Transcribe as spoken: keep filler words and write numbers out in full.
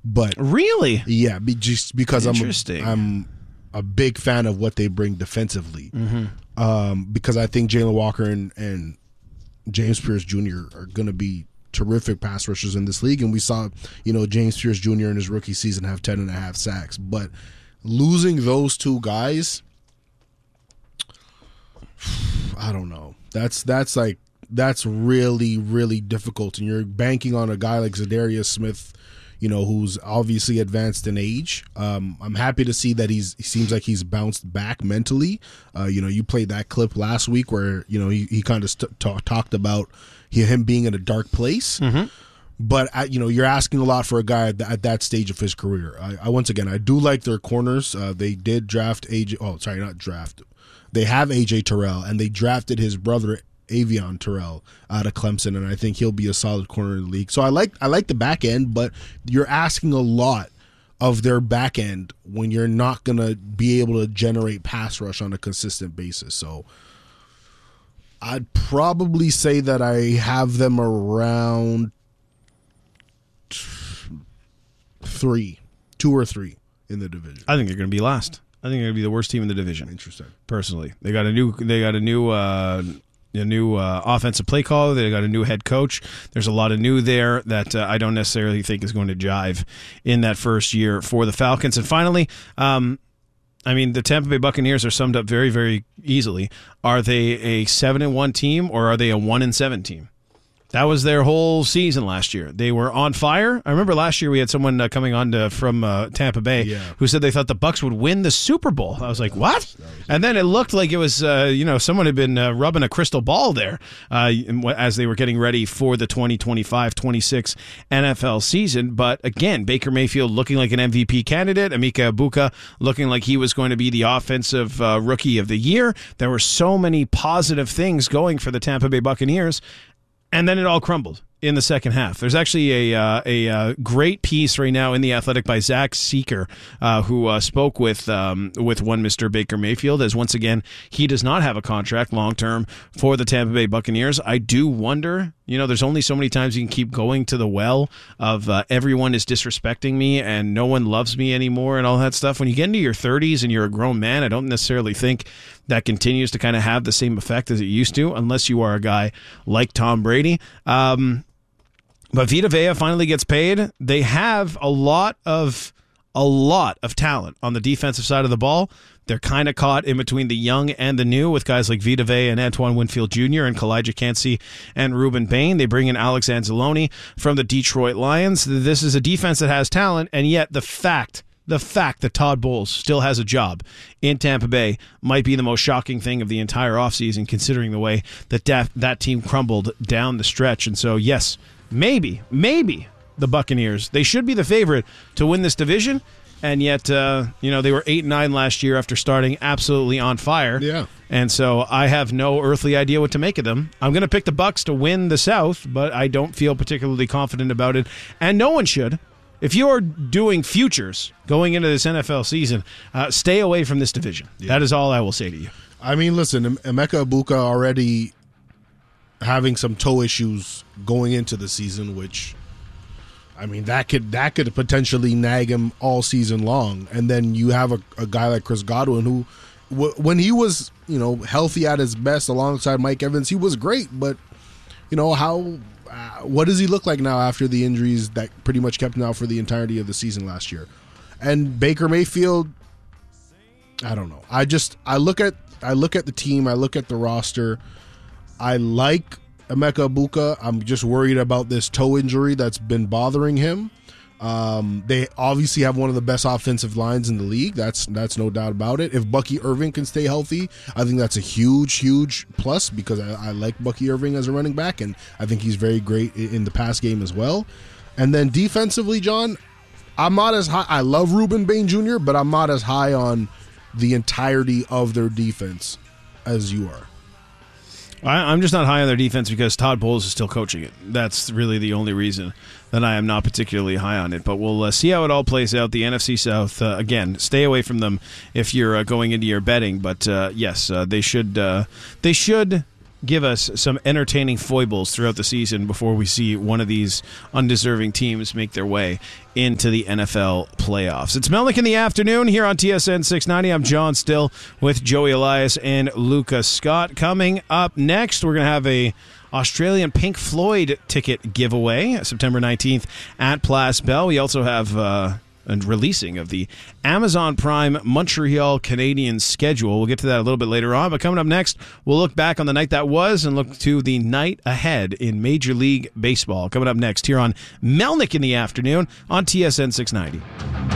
But really, yeah, be, just because I'm Interesting. a, I'm a big fan of what they bring defensively. Mm-hmm. Um, because I think Jalen Walker and, and James Pierce Junior are going to be terrific pass rushers in this league, and we saw, you know, James Pierce Junior in his rookie season have ten and a half sacks. But losing those two guys, I don't know. That's that's like that's really really difficult, and you're banking on a guy like Zadarius Smith, you know, who's obviously advanced in age. Um, I'm happy to see that he's he seems like he's bounced back mentally. Uh, you know, you played that clip last week where, you know, he, he kind of st- t- talked about he, him being in a dark place. Mm-hmm. But, uh, you know, you're asking a lot for a guy at, th- at that stage of his career. I, I Once again, I do like their corners. Uh, they did draft A J. Oh, sorry, not draft. They have A J Terrell, and they drafted his brother Avion Terrell out of Clemson, and I think he'll be a solid corner in the league. So I like I like the back end, but you're asking a lot of their back end when you're not going to be able to generate pass rush on a consistent basis. So I'd probably say that I have them around three, two or three in the division. I think they're going to be last. I think they're going to be the worst team in the division. Interesting. Personally, they got a new they got a new uh, a new uh, offensive play caller. They got a new head coach. There's a lot of new there that uh, I don't necessarily think is going to jive in that first year for the Falcons. And finally, um, I mean, the Tampa Bay Buccaneers are summed up very, very easily. Are they a seven and one team or are they a one and seven team? That was their whole season last year. They were on fire. I remember last year we had someone uh, coming on to, from uh, Tampa Bay yeah. who said they thought the Bucs would win the Super Bowl. I was like, what? And then it looked like it was, uh, you know, someone had been uh, rubbing a crystal ball there uh, as they were getting ready for the twenty twenty-five twenty-six N F L season. But again, Baker Mayfield looking like an M V P candidate. Emeka Egbuka looking like he was going to be the offensive uh, rookie of the year. There were so many positive things going for the Tampa Bay Buccaneers. And then it all crumbled in the second half. There's actually a uh, a uh, great piece right now in The Athletic by Zach Seeker, uh, who uh, spoke with um, with one Mister Baker Mayfield, as once again, he does not have a contract long-term for the Tampa Bay Buccaneers. I do wonder, you know, there's only so many times you can keep going to the well of uh, everyone is disrespecting me and no one loves me anymore and all that stuff. When you get into your thirties and you're a grown man, I don't necessarily think that continues to kind of have the same effect as it used to, unless you are a guy like Tom Brady. Um, but Vita Vea finally gets paid. They have a lot of a lot of talent on the defensive side of the ball. They're kind of caught in between the young and the new with guys like Vita Vea and Antoine Winfield Junior and Kalijah Kancey and Ruben Bain. They bring in Alex Anzalone from the Detroit Lions. This is a defense that has talent, and yet the fact The fact that Todd Bowles still has a job in Tampa Bay might be the most shocking thing of the entire offseason, considering the way that that, that team crumbled down the stretch. And so, yes, maybe, maybe the Buccaneers, they should be the favorite to win this division. And yet, uh, you know, they were eight and nine last year after starting absolutely on fire. Yeah. And so I have no earthly idea what to make of them. I'm going to pick the Bucs to win the South, but I don't feel particularly confident about it. And no one should. If you are doing futures going into this N F L season, uh, stay away from this division. Yeah. That is all I will say to you. I mean, listen, Emeka Egbuka already having some toe issues going into the season, which, I mean, that could that could potentially nag him all season long. And then you have a, a guy like Chris Godwin who, w- when he was, you know, healthy at his best alongside Mike Evans, he was great. But, you know, how... Uh, what does he look like now after the injuries that pretty much kept him out for the entirety of the season last year? And Baker Mayfield, I don't know. I just I look at I look at the team, I look at the roster. I like Emeka Egbuka. I'm just worried about this toe injury that's been bothering him. Um, they obviously have one of the best offensive lines in the league. That's that's no doubt about it. If Bucky Irving can stay healthy, I think that's a huge, huge plus because I, I like Bucky Irving as a running back, and I think he's very great in the pass game as well. And then defensively, John, I'm not as high. I love Ruben Bain Junior, but I'm not as high on the entirety of their defense as you are. I, I'm just not high on their defense because Todd Bowles is still coaching it. That's really the only reason that I am not particularly high on it. But we'll uh, see how it all plays out. The N F C South, uh, again, stay away from them if you're uh, going into your betting. But uh, yes, uh, they should. Uh, they should give us some entertaining foibles throughout the season before we see one of these undeserving teams make their way into the N F L playoffs. It's Melnick in the afternoon here on T S N six ninety. I'm John Still with Joey Elias and Lucas Scott. Coming up next, we're going to have a Australian Pink Floyd ticket giveaway September nineteenth at Place Bell. We also have uh, a releasing of the Amazon Prime Montreal Canadiens schedule. We'll get to that a little bit later on. But coming up next, we'll look back on the night that was and look to the night ahead in Major League Baseball. Coming up next here on Melnick in the afternoon on T S N six ninety.